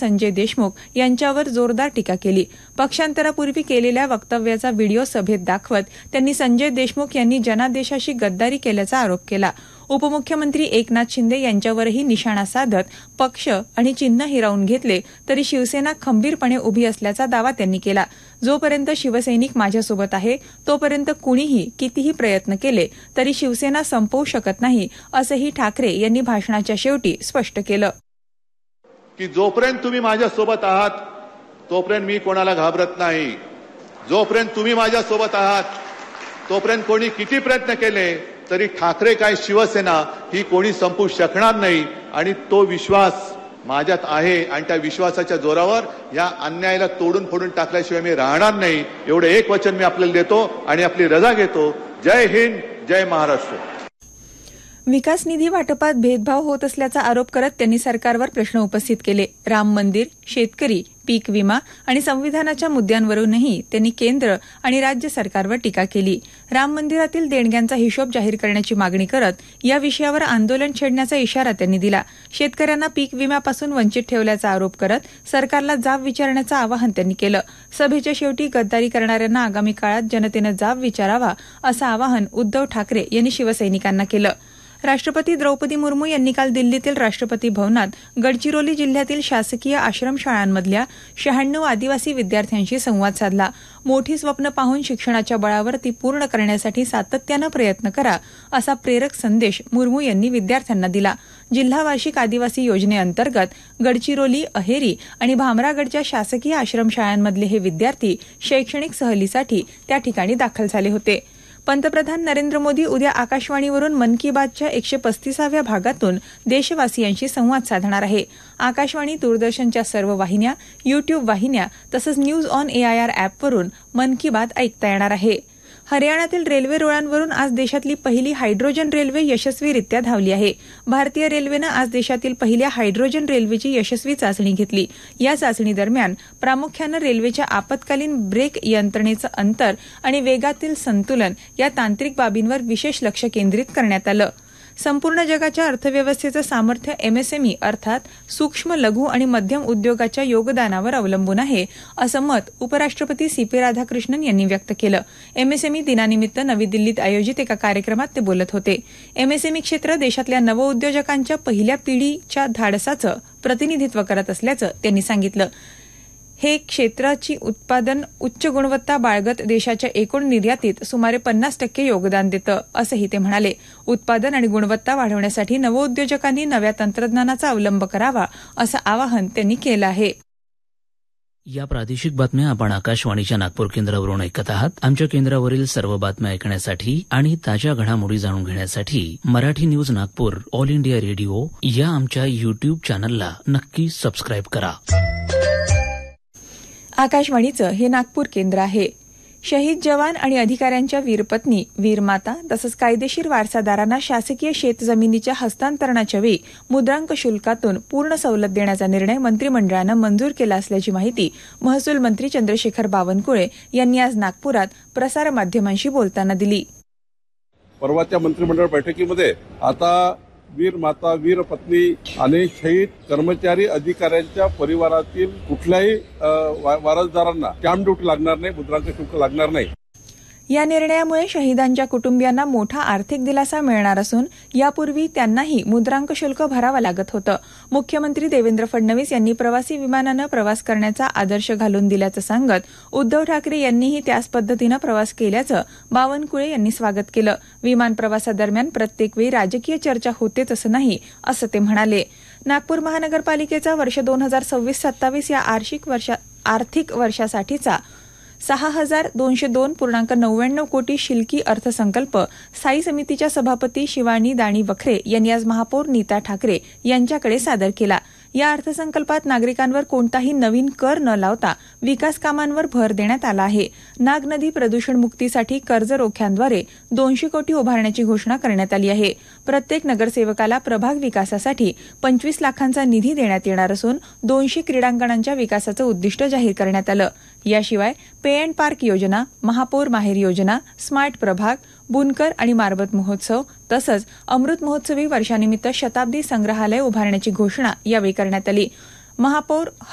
संजय देशमुख यांच्यावर जोरदार टीका केली. पक्षांतरापूर्वी केलेल्या वक्तव्याचा व्हिडिओ सभेत दाखवत त्यांनी संजय देशमुख यांनी जनादेशाशी गद्दारी केल्याचा आरोप केला. उपमुख्यमंत्री एकनाथ शिंदे यांच्यावरही निशाणा साधत पक्ष आणि चिन्ह हिरावून घेतले तरी शिवसेना खंबीरपणे उभी असल्याचा दावा त्यांनी केला. जोपर्यंत शिवसैनिक माझ्यासोबत आहे तोपर्यंत कुणीही कितीही प्रयत्न केले तरी शिवसेना संपवू शकत नाही, असंही ठाकरे यांनी भाषणाच्या शेवटी स्पष्ट केलं. की जोपर्यंत तुम्ही माझ्यासोबत आहात तोपर्यंत मी कोणाला घाबरत नाही. जोपर्यंत तुम्ही माझ्यासोबत आहात तोपर्यंत कोणी किती प्रयत्न केले तरी ठाकरे काय शिवसेना ही कोणी संपू शकणार नाही. आणि तो विश्वास माझ्यात आहे आणि त्या विश्वासाच्या जोरावर या अन्यायाला तोडून फोडून टाकल्याशिवाय मी राहणार नाही. एवढं एक वचन मी आपल्याला देतो आणि आपली रजा घेतो. जय हिंद, जय महाराष्ट्र. विकास निधी वाटपात भेदभाव होत असल्याचा आरोप करत त्यांनी सरकारवर प्रश्न उपस्थित केले. राम मंदिर, शेतकरी, पीक विमा आणि संविधानाच्या मुद्द्यांवरूनही त्यांनी केंद्र आणि राज्य सरकारवर टीका केली. राम मंदिरातील देणग्यांचा हिशोब जाहीर करण्याची मागणी करत या विषयावर आंदोलन छेडण्याचा इशारा त्यांनी दिला. शेतकऱ्यांना पीक विम्यापासून वंचित ठेवल्याचा आरोप करत सरकारला जाब विचारण्याचं आवाहन त्यांनी केलं. सभेच्या शेवटी गद्दारी करणाऱ्यांना आगामी काळात जनतेनं जाब विचारावा असं आवाहन उद्धव ठाकरे यांनी शिवसैनिकांना केलं. राष्ट्रपती द्रौपदी मुर्मू यांनी काल दिल्लीतील राष्ट्रपती भवनात गडचिरोली जिल्ह्यातील शासकीय आश्रमशाळांमधल्या 96 आदिवासी विद्यार्थ्यांशी संवाद साधला. मोठी स्वप्न पाहून शिक्षणाच्या बळावर ती पूर्ण करण्यासाठी सातत्यानं प्रयत्न करा असा प्रेरक संदेश मुर्मू यांनी विद्यार्थ्यांना दिला. जिल्हा वार्षिक आदिवासी योजनेअंतर्गत गडचिरोली, अहेरी आणि भामरागडच्या शासकीय आश्रमशाळांमधले हे विद्यार्थी शैक्षणिक सहलीसाठी त्या ठिकाणी दाखल झाले होते. पंतप्रधान नरेंद्र मोदी उद्या आकाशवाणीवरून मन की बातच्या 135व्या भागातून देशवासियांशी संवाद साधणार आहे. आकाशवाणी, दूरदर्शनच्या सर्व वाहिन्या, युट्यूब वाहिन्या तसंच न्यूज ऑन AIR ॲपवरून मन की बात ऐकता येणार आहे. हरियाणातील रेल्वे रुळांवरून आज देशातली पहिली हायड्रोजन रेल्वे यशस्वीरित्या धावली आहे. भारतीय रेल्वेनं आज देशातील पहिल्या हायड्रोजन रेल्वेची यशस्वी चाचणी घेतली. या चाचणी दरम्यान प्रामुख्यानं रेल्वेच्या आपत्कालीन ब्रेक यंत्रणेचं अंतर आणि वेगातील संतुलन या तांत्रिक बाबींवर विशेष लक्ष केंद्रित करण्यात आलं. संपूर्ण जगाच्या अर्थव्यवस्थेचं सामर्थ्य MSME अर्थात सूक्ष्म, लघु आणि मध्यम उद्योगाच्या योगदानावर अवलंबून आहे, असं मत उपराष्ट्रपती CP राधाकृष्णन यांनी व्यक्त केलं. MSME दिनानिमित्त नवी दिल्लीत आयोजित एका कार्यक्रमात ते बोलत होते. MSME क्षेत्र देशातल्या नवउद्योजकांच्या पहिल्या पिढीच्या धाडसाचं प्रतिनिधित्व करत असल्याचं त्यांनी सांगितलं. हे क्षेत्राची उत्पादन उच्च गुणवत्ता बाळगत देशाच्या एकूण निर्यातीत सुमारे 50% योगदान देतं, असंही ते म्हणाले. उत्पादन आणि गुणवत्ता वाढवण्यासाठी नवउद्योजकांनी नव्या तंत्रज्ञानाचा अवलंब करावा असं आवाहन त्यांनी केलं आहे. या प्रादेशिक बातम्या आपण आकाशवाणीच्या नागपूर केंद्रावरून ऐकत आहात. आमच्या केंद्रावरील सर्व बातम्या ऐकण्यासाठी आणि ताज्या घडामोडी जाणून घेण्यासाठी Marathi news Nagpur all India radio या आमच्या युट्यूब चॅनलला नक्की सबस्क्राईब करा. आकाशवाणीचं हे नागपूर केंद्र आहे. शहीद जवान आणि अधिकाऱ्यांच्या वीरपत्नी, वीरमाता तसंच कायदेशीर वारसादारांना शासकीय शेतजमिनीच्या हस्तांतरणाच्या वेळी मुद्रांक शुल्कातून पूर्ण सवलत देण्याचा निर्णय मंत्रिमंडळानं मंजूर केला असल्याची माहिती महसूल मंत्री चंद्रशेखर बावनकुळे यांनी आज नागपुरात प्रसारमाध्यमांशी बोलताना दिली. परवाच्या मंत्रिमंडळ बैठकीमध्ये आता वीर माता, वीर पत्नी आणि शहीद कर्मचारी अधिकाऱ्यांच्या परिवारातील कुठल्याही वारसदारांना स्टॅम्प ड्युटी लागणार नाही, मुद्रांक शुल्क लागणार नाही. या निर्णयामुळे शहीदांच्या कुटुंबियांना मोठा आर्थिक दिलासा मिळणार असून यापूर्वी त्यांनाही मुद्रांक शुल्क भरावं लागत होतं. मुख्यमंत्री देवेंद्र फडणवीस यांनी प्रवासी विमानानं प्रवास करण्याचा आदर्श घालून दिल्याचं सांगत उद्धव ठाकरे यांनीही त्याच पद्धतीनं प्रवास केल्याचं बावनकुळे यांनी स्वागत केलं. विमान प्रवासादरम्यान प्रत्येक वेळी राजकीय चर्चा होतेच असं नाही, असं ते म्हणाले. नागपूर महानगरपालिकेचा वर्ष 2026-27 या आर्थिक वर्षासाठीचा 6,202.99 कोटी शिल्की अर्थसंकल्प स्थायी समितीच्या सभापती शिवानी दाणी वखरे यांनी आज महापौर नीता ठाकरे यांच्याकडे सादर केला. या अर्थसंकल्पात नागरिकांवर कोणताही नवीन कर न लावता विकास कामांवर भर देण्यात आला आहे. नाग नदी प्रदूषण मुक्तीसाठी कर्ज रोख्यांद्वारे 200 कोटी उभारण्याची घोषणा करण्यात आली आहे. प्रत्येक नगरसेवकाला प्रभाग विकासासाठी 25 लाखांचा निधी देण्यात येणार असून 200 क्रीडांगणांच्या विकासाचं उद्दिष्ट जाहीर करण्यात आलं. याशिवाय पे अँड पार्क योजना, महापौर माहेर योजना, स्मार्ट प्रभाग, बुनकर आणि मारबत महोत्सव तसंच अमृत महोत्सवी वर्षानिमित्त शताब्दी संग्रहालय उभारण्याची घोषणा यावेळी करण्यात आली. महापौर